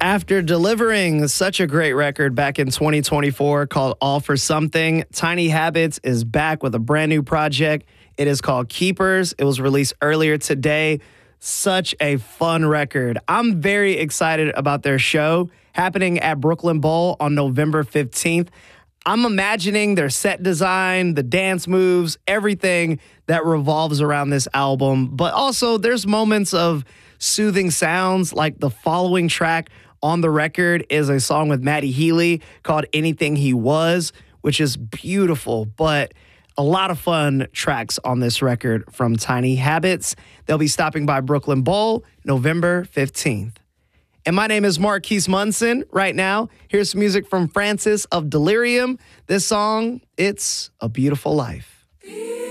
After delivering such a great record back in 2024 called All for Something, Tiny Habits is back with a brand new project. It is called Keepers. It was released earlier today. Such a fun record. I'm very excited about their show happening at Brooklyn Bowl on November 15th. I'm imagining their set design, the dance moves, everything that revolves around this album. But also there's moments of soothing sounds, like the following track on the record is a song with Matty Healy called Anything He Was, which is beautiful, but a lot of fun tracks on this record from Tiny Habits. They'll be stopping by Brooklyn Bowl November 15th. And my name is Marquise Munson. Right now, here's some music from Francis of Delirium. This song, It's a Beautiful Life.